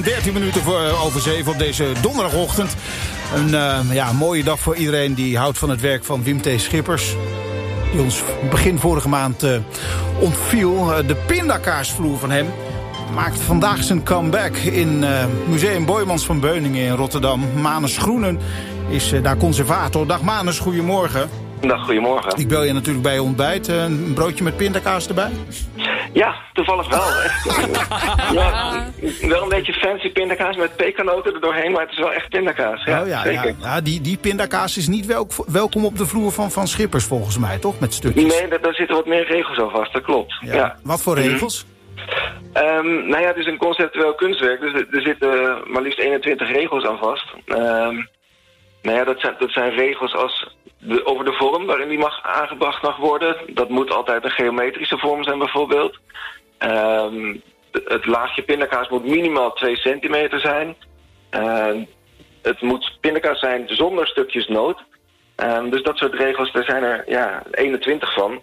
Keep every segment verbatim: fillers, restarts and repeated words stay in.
dertien minuten voor, over zeven op deze donderdagochtend. Een uh, ja, mooie dag voor iedereen die houdt van het werk van Wim T. Schippers. Die ons begin vorige maand uh, ontviel. Uh, de pindakaasvloer van hem maakt vandaag zijn comeback in uh, Museum Boijmans van Beuningen in Rotterdam. Manus Groenen is uh, daar conservator. Dag Manus, goedemorgen. Dag, goedemorgen. Ik bel je natuurlijk bij je ontbijt. Uh, een broodje met pindakaas erbij? Ja, toevallig wel. Echt. Ja, wel een beetje fancy pindakaas met pekanoten er doorheen, maar het is wel echt pindakaas. Ja, oh ja, zeker. ja. ja die, die pindakaas is niet welk, welkom op de vloer van, van Schippers volgens mij, toch? Met stukjes. Nee, daar, daar zitten wat meer regels aan vast, dat klopt. Ja. Ja. Wat voor regels? Um, nou ja, het is een conceptueel kunstwerk, dus er, er zitten maar liefst eenentwintig regels aan vast. Um, nou ja, dat zijn, dat zijn regels als de, over de vorm waarin die mag aangebracht mag worden. Dat moet altijd een geometrische vorm zijn bijvoorbeeld. Um, het laagje pindakaas moet minimaal twee centimeter zijn. Um, het moet pindakaas zijn zonder stukjes noot. Um, dus dat soort regels, daar zijn er ja, eenentwintig van.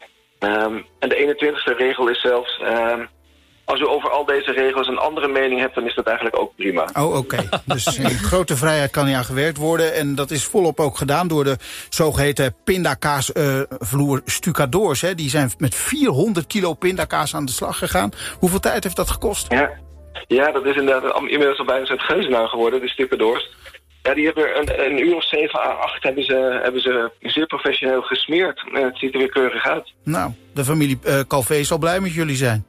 Um, en de eenentwintigste regel is zelfs, um, als u over al deze regels een andere mening hebt, dan is dat eigenlijk ook prima. Oh, oké. Okay. Dus in grote vrijheid kan hier aan gewerkt worden. En dat is volop ook gedaan door de zogeheten pindakaasvloer uh, stucadoors. Hè. Die zijn met vierhonderd kilo pindakaas aan de slag gegaan. Hoeveel tijd heeft dat gekost? Ja, ja dat is inderdaad inmiddels al bijna een soort geuzennaam geworden, de stucadoors. Ja, die hebben een, een uur of zeven à acht hebben ze, hebben ze zeer professioneel gesmeerd. En het ziet er weer keurig uit. Nou, de familie uh, Calvé zal blij met jullie zijn.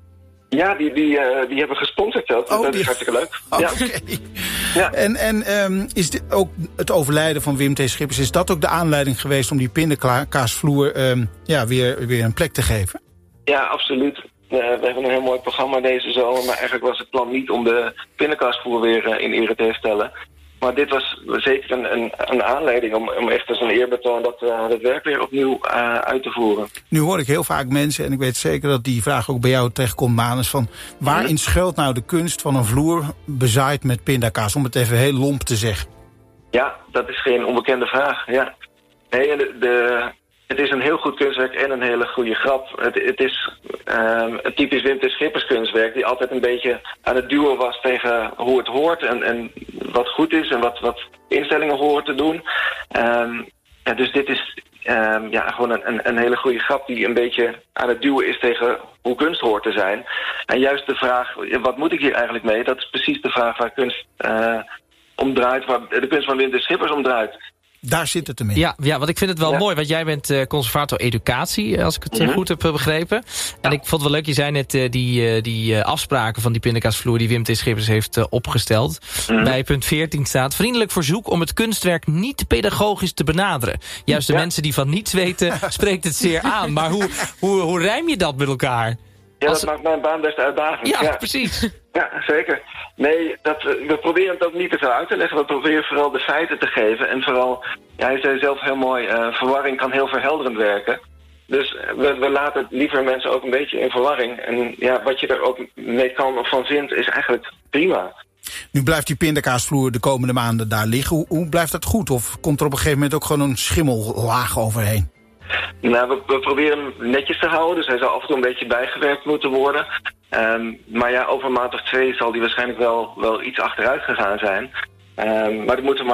Ja, die, die, uh, die hebben gesponsord zelf. Oh, dat die... is hartstikke leuk. Oh, ja. Oké. Okay. Ja. En, en um, is dit ook het overlijden van Wim T. Schippers, is dat ook de aanleiding geweest om die pindakaasvloer um, ja, weer, weer een plek te geven? Ja, absoluut. Uh, we hebben een heel mooi programma deze zomer, maar eigenlijk was het plan niet om de pindakaasvloer weer uh, in ere te herstellen. Maar dit was zeker een, een, een aanleiding om, om echt als een eerbetoon dat, uh, dat werk weer opnieuw uh, uit te voeren. Nu hoor ik heel vaak mensen, en ik weet zeker dat die vraag ook bij jou terechtkomt, Manus, van waarin mm-hmm. schuilt nou de kunst van een vloer bezaaid met pindakaas, om het even heel lomp te zeggen? Ja, dat is geen onbekende vraag, ja. Nee, de, de, het is een heel goed kunstwerk en een hele goede grap. Het, het is um, een typisch Wim T. Schippers kunstwerk die altijd een beetje aan het duwen was tegen hoe het hoort en, en wat goed is en wat, wat instellingen horen te doen. Um, ja, dus dit is um, ja, gewoon een, een, een hele goede grap die een beetje aan het duwen is tegen hoe kunst hoort te zijn. En juist de vraag, wat moet ik hier eigenlijk mee? Dat is precies de vraag waar kunst uh, om draait, waar de kunst van Wim T. Schippers om draait. Daar zit het hem in. Ja, ja, want ik vind het wel ja. mooi, want jij bent uh, conservator educatie, als ik het uh, goed heb uh, begrepen. En ja. ik vond het wel leuk, je zei net uh, die, uh, die uh, afspraken van die pindakaasvloer die Wim T. Schippers heeft uh, opgesteld. Mm-hmm. Bij punt veertien staat, vriendelijk verzoek om het kunstwerk niet pedagogisch te benaderen. Juist de ja. mensen die van niets weten, spreekt het zeer aan. Maar hoe, hoe, hoe rijm je dat met elkaar? Ja, Als... dat maakt mijn baan best uitdagend. Ja, ja. precies. Ja, zeker. Nee, dat, we proberen het ook niet te veel uit te leggen. We proberen vooral de feiten te geven. En vooral, ja, hij zei zelf heel mooi, uh, verwarring kan heel verhelderend werken. Dus we, we laten liever mensen ook een beetje in verwarring. En ja, wat je er ook mee kan of van vindt, is eigenlijk prima. Nu blijft die pindakaasvloer de komende maanden daar liggen. Hoe, hoe blijft dat goed? Of komt er op een gegeven moment ook gewoon een schimmellaag overheen? Nou, we, we proberen hem netjes te houden, dus hij zal af en toe een beetje bijgewerkt moeten worden. Um, maar ja, over maand of twee zal die waarschijnlijk wel, wel iets achteruit gegaan zijn. Um, maar dat moeten we maar